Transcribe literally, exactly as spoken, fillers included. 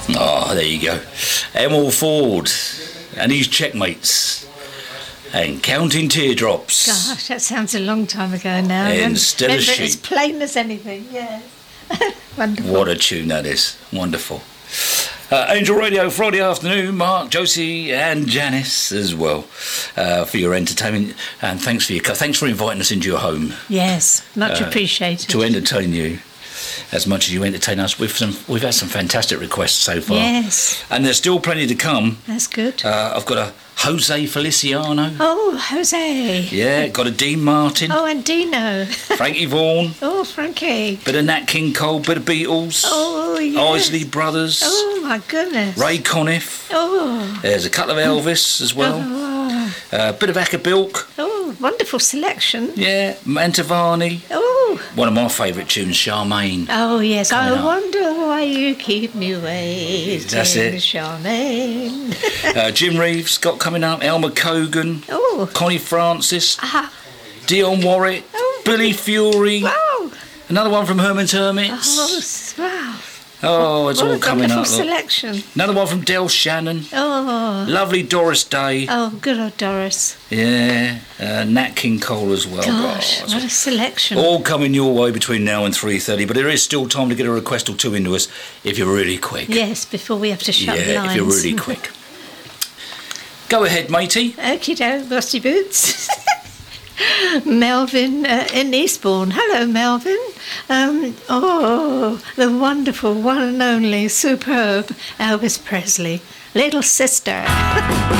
Oh, there you go. Emil Ford and his checkmates. And Counting Teardrops. Gosh, that sounds a long time ago now. And Still a Sheep. It's plain as anything, yeah. Wonderful. What a tune that is. Wonderful. Uh, Angel Radio Friday afternoon, Mark, Josie and Janice as well, uh, for your entertainment, and thanks for your thanks for inviting us into your home. Yes, much uh, appreciated. To entertain you as much as you entertain us. We've some we've had some fantastic requests so far. Yes. And there's still plenty to come. That's good. Uh, I've got a Jose Feliciano. Oh, Jose. Yeah, got a Dean Martin. Oh, and Dino. Frankie Vaughan. Oh, Frankie. Bit of Nat King Cole, bit of Beatles. Oh, yes. Isley Brothers. Oh, my goodness. Ray Conniff. Oh. There's a couple of Elvis as well. Oh. A uh, bit of Acapulco. Oh, wonderful selection. Yeah, Mantovani. Oh. One of my favourite tunes, Charmaine. Oh, yes. Coming I up. wonder why you keep me waiting. That's it. Charmaine. uh, Jim Reeves got coming up. Elmer Cogan. Oh. Connie Francis. Ah. Dionne Warwick. Oh. Billy Fury. Wow. Another one from Herman's Hermits. Oh, wow. Oh, it's what all a coming up. wonderful Look. selection. Another one from Del Shannon. Oh. Lovely Doris Day. Oh, good old Doris. Yeah. Uh, Nat King Cole as well. Gosh, Oh, what a selection. all coming your way between now and three thirty, but there is still time to get a request or two into us if you're really quick. Yes, before we have to shut yeah, the lines. if you're really quick. Go ahead, matey. Okie doke, bossy boots. Melvin uh, in Eastbourne. Hello, Melvin. Um, oh, the wonderful, one and only, superb Elvis Presley. Little Sister.